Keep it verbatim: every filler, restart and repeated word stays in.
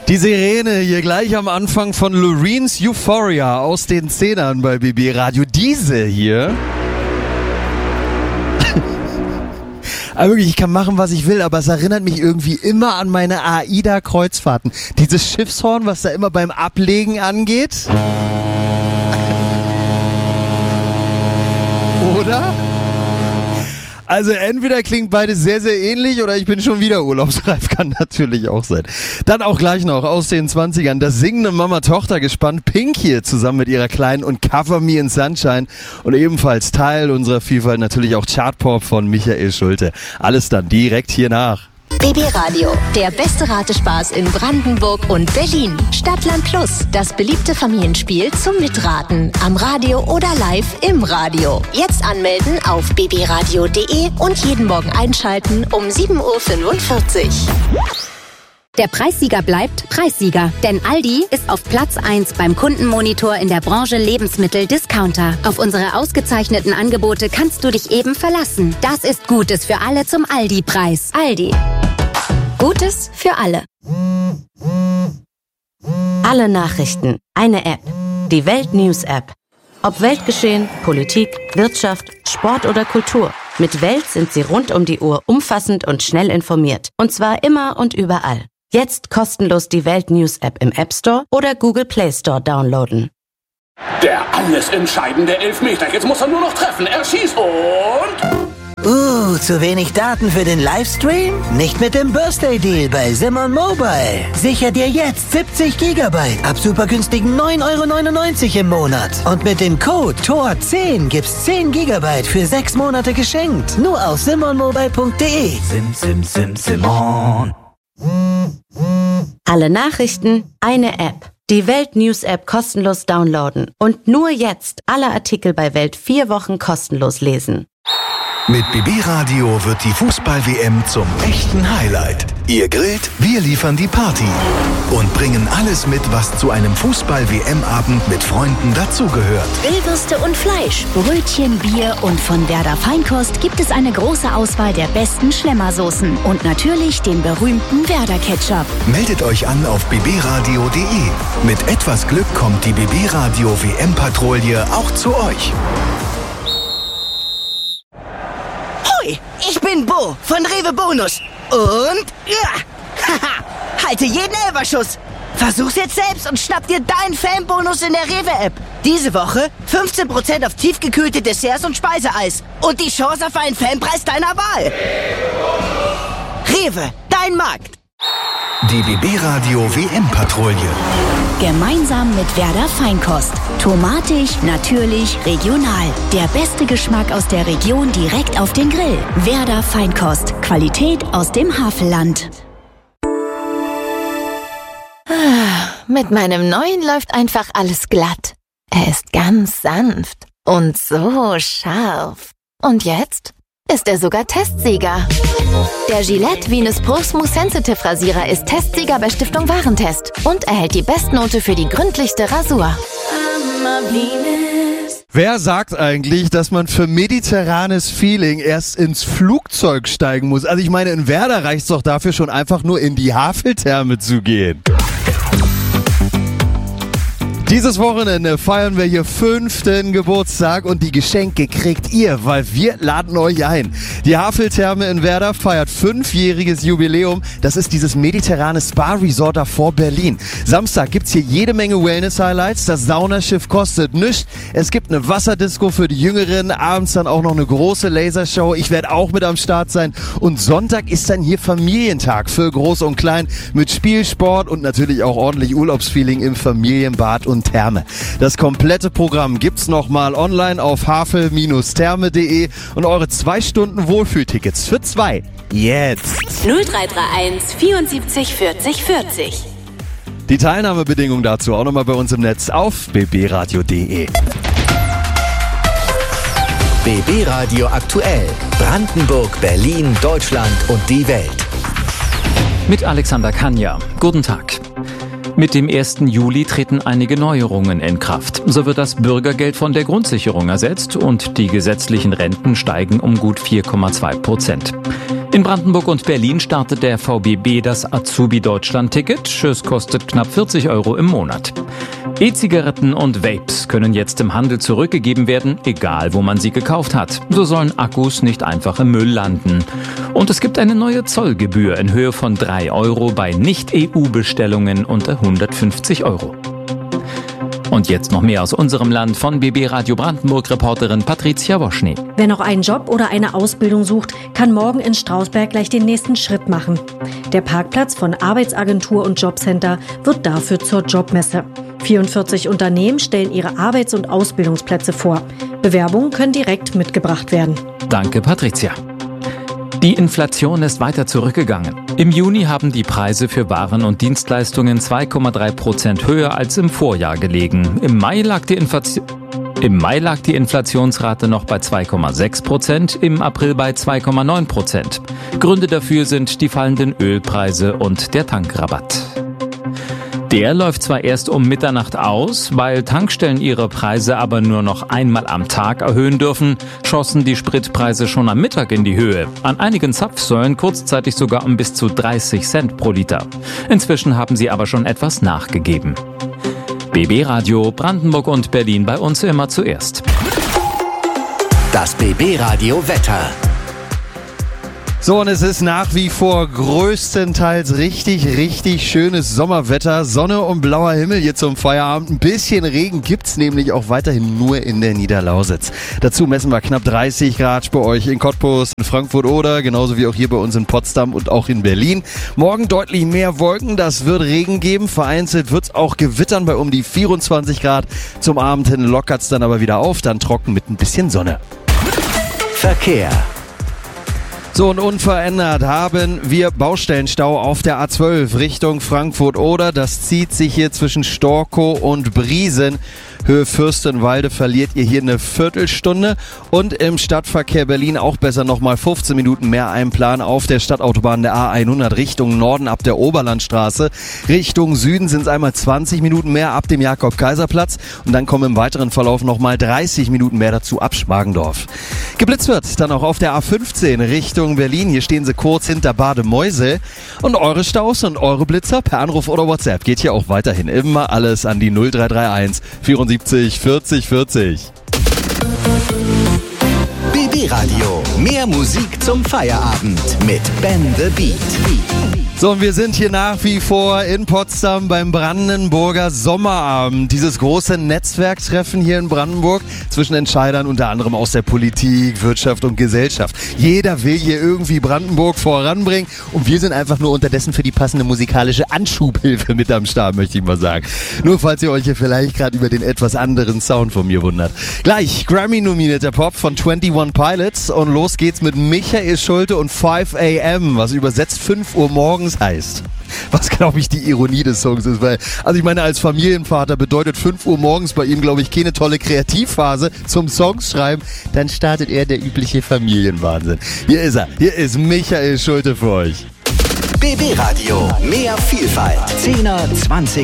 Die Sirene hier gleich am Anfang von Loreens Euphoria aus den Zehnern bei B B Radio. Diese hier. Aber wirklich, ich kann machen, was ich will, aber es erinnert mich irgendwie immer an meine AIDA-Kreuzfahrten. Dieses Schiffshorn, was da immer beim Ablegen angeht. Oder? Also entweder klingt beides sehr, sehr ähnlich oder ich bin schon wieder urlaubsreif, kann natürlich auch sein. Dann auch gleich noch aus den zwanzigern das singende Mama-Tochter-Gespann Pink hier zusammen mit ihrer Kleinen und Cover Me in Sunshine und ebenfalls Teil unserer Vielfalt natürlich auch Chartpop von Michael Schulte. Alles dann direkt hier nach. B B Radio, der beste Ratespaß in Brandenburg und Berlin. Stadtland Plus, das beliebte Familienspiel zum Mitraten. Am Radio oder live im Radio. Jetzt anmelden auf b b radio punkt de und jeden Morgen einschalten um sieben Uhr fünfundvierzig. Der Preissieger bleibt Preissieger, denn Aldi ist auf Platz eins beim Kundenmonitor in der Branche Lebensmittel-Discounter. Auf unsere ausgezeichneten Angebote kannst du dich eben verlassen. Das ist Gutes für alle zum Aldi-Preis. Aldi. Gutes für alle. Alle Nachrichten, eine App. Die Welt-News-App. Ob Weltgeschehen, Politik, Wirtschaft, Sport oder Kultur. Mit Welt sind Sie rund um die Uhr umfassend und schnell informiert. Und zwar immer und überall. Jetzt kostenlos die Welt-News-App im App Store oder Google Play Store downloaden. Der alles entscheidende Elfmeter. Jetzt muss er nur noch treffen. Er schießt und... Uh, zu wenig Daten für den Livestream? Nicht mit dem Birthday Deal bei Simon Mobile. Sicher dir jetzt siebzig Gigabyte ab super günstigen neun Euro neunundneunzig im Monat. Und mit dem Code T O R zehn gibt's zehn Gigabyte für sechs Monate geschenkt. Nur auf simon mobile punkt de. Sim, sim, sim, Simon. Alle Nachrichten, eine App. Die Welt-News-App kostenlos downloaden. Und nur jetzt alle Artikel bei Welt vier Wochen kostenlos lesen. Mit B B Radio wird die Fußball-W M zum echten Highlight. Ihr grillt, wir liefern die Party und bringen alles mit, was zu einem Fußball-W M-Abend mit Freunden dazugehört. Grillwürste und Fleisch, Brötchen, Bier und von Werder Feinkost gibt es eine große Auswahl der besten Schlemmersoßen und natürlich den berühmten Werder Ketchup. Meldet euch an auf b b radio punkt de. Mit etwas Glück kommt die B B Radio W M-Patrouille auch zu euch. Ich bin Bo von Rewe Bonus. Und ja, haha, halte jeden Elferschuss. Versuch's jetzt selbst und schnapp dir deinen Fanbonus in der Rewe-App. Diese Woche fünfzehn Prozent auf tiefgekühlte Desserts und Speiseeis. Und die Chance auf einen Fanpreis deiner Wahl. Rewe, dein Markt. Die B B Radio W M-Patrouille. Gemeinsam mit Werder Feinkost. Tomatig, natürlich, regional. Der beste Geschmack aus der Region direkt auf den Grill. Werder Feinkost. Qualität aus dem Havelland. Mit meinem neuen läuft einfach alles glatt. Er ist ganz sanft und so scharf. Und jetzt ist er sogar Testsieger. Der Gillette Venus Pro Smooth Sensitive Rasierer ist Testsieger bei Stiftung Warentest und erhält die Bestnote für die gründlichste Rasur. Wer sagt eigentlich, dass man für mediterranes Feeling erst ins Flugzeug steigen muss? Also ich meine, in Werder reicht's doch dafür schon einfach nur in die Haveltherme zu gehen. Dieses Wochenende feiern wir hier fünften Geburtstag und die Geschenke kriegt ihr, weil wir laden euch ein. Die Haveltherme in Werder feiert fünfjähriges Jubiläum. Das ist dieses mediterrane Spa-Resort da vor Berlin. Samstag gibt's hier jede Menge Wellness-Highlights. Das Saunaschiff kostet nichts. Es gibt eine Wasserdisco für die Jüngeren. Abends dann auch noch eine große Lasershow. Ich werde auch mit am Start sein. Und Sonntag ist dann hier Familientag für Groß und Klein mit Spiel, Sport und natürlich auch ordentlich Urlaubsfeeling im Familienbad und Therme. Das komplette Programm gibt's nochmal online auf havel Therme punkt de und eure zwei Stunden Wohlfühltickets für zwei. Jetzt! null drei drei eins vierundsiebzig vierzig vierzig. Die Teilnahmebedingungen dazu auch nochmal bei uns im Netz auf b b radio punkt de. B B Radio aktuell. Brandenburg, Berlin, Deutschland und die Welt. Mit Alexander Kania. Guten Tag. Mit dem ersten Juli treten einige Neuerungen in Kraft. So wird das Bürgergeld von der Grundsicherung ersetzt und die gesetzlichen Renten steigen um gut vier Komma zwei Prozent. In Brandenburg und Berlin startet der V B B das Azubi-Deutschland-Ticket. Es kostet knapp vierzig Euro im Monat. E-Zigaretten und Vapes können jetzt im Handel zurückgegeben werden, egal wo man sie gekauft hat. So sollen Akkus nicht einfach im Müll landen. Und es gibt eine neue Zollgebühr in Höhe von drei Euro bei Nicht-E U-Bestellungen unter hundertfünfzig Euro. Und jetzt noch mehr aus unserem Land von B B Radio Brandenburg-Reporterin Patricia Woschny. Wer noch einen Job oder eine Ausbildung sucht, kann morgen in Strausberg gleich den nächsten Schritt machen. Der Parkplatz von Arbeitsagentur und Jobcenter wird dafür zur Jobmesse. vierundvierzig Unternehmen stellen ihre Arbeits- und Ausbildungsplätze vor. Bewerbungen können direkt mitgebracht werden. Danke, Patricia. Die Inflation ist weiter zurückgegangen. Im Juni haben die Preise für Waren und Dienstleistungen zwei Komma drei Prozent höher als im Vorjahr gelegen. Im Mai lag die Inflation Im Mai lag die Inflationsrate noch bei zwei Komma sechs Prozent, im April bei zwei Komma neun Prozent. Gründe dafür sind die fallenden Ölpreise und der Tankrabatt. Der läuft zwar erst um Mitternacht aus, weil Tankstellen ihre Preise aber nur noch einmal am Tag erhöhen dürfen, schossen die Spritpreise schon am Mittag in die Höhe. An einigen Zapfsäulen kurzzeitig sogar um bis zu dreißig Cent pro Liter. Inzwischen haben sie aber schon etwas nachgegeben. B B Radio Brandenburg und Berlin bei uns immer zuerst. Das B B Radio Wetter. So, und es ist nach wie vor größtenteils richtig, richtig schönes Sommerwetter. Sonne und blauer Himmel hier zum Feierabend. Ein bisschen Regen gibt's nämlich auch weiterhin nur in der Niederlausitz. Dazu messen wir knapp dreißig Grad bei euch in Cottbus, in Frankfurt oder genauso wie auch hier bei uns in Potsdam und auch in Berlin. Morgen deutlich mehr Wolken, das wird Regen geben. Vereinzelt wird's auch gewittern bei um die vierundzwanzig Grad. Zum Abend hin lockert's dann aber wieder auf, dann trocken mit ein bisschen Sonne. Verkehr. So, und unverändert haben wir Baustellenstau auf der A zwölf Richtung Frankfurt-Oder. Das zieht sich hier zwischen Storkow und Briesen. Höhe Fürstenwalde verliert ihr hier eine Viertelstunde. Und im Stadtverkehr Berlin auch besser nochmal fünfzehn Minuten mehr einplanen auf der Stadtautobahn der A hundert Richtung Norden ab der Oberlandstraße. Richtung Süden sind es einmal zwanzig Minuten mehr ab dem Jakob-Kaiser-Platz. Und dann kommen im weiteren Verlauf nochmal dreißig Minuten mehr dazu ab Schmargendorf. Geblitzt wird dann auch auf der A fünfzehn Richtung Berlin. Hier stehen sie kurz hinter Bademeusel. Und eure Staus und eure Blitzer per Anruf oder WhatsApp geht hier auch weiterhin immer alles an die null drei drei eins vierundsiebzig vierzig vierzig. B B Radio. Mehr Musik zum Feierabend mit Ben the Beat. So, und wir sind hier nach wie vor in Potsdam beim Brandenburger Sommerabend. Dieses große Netzwerktreffen hier in Brandenburg zwischen Entscheidern unter anderem aus der Politik, Wirtschaft und Gesellschaft. Jeder will hier irgendwie Brandenburg voranbringen und wir sind einfach nur unterdessen für die passende musikalische Anschubhilfe mit am Start, möchte ich mal sagen. Nur falls ihr euch hier vielleicht gerade über den etwas anderen Sound von mir wundert. Gleich Grammy-nominierter Pop von einundzwanzig Pilots und los geht's mit Michael Schulte und five a m, was übersetzt fünf Uhr morgens heißt. Was, glaube ich, die Ironie des Songs ist, weil, also ich meine, als Familienvater bedeutet fünf Uhr morgens bei ihm, glaube ich, keine tolle Kreativphase zum Songs schreiben, dann startet er der übliche Familienwahnsinn. Hier ist er, hier ist Michael Schulte für euch. B B Radio, mehr Vielfalt, zehner, zwanziger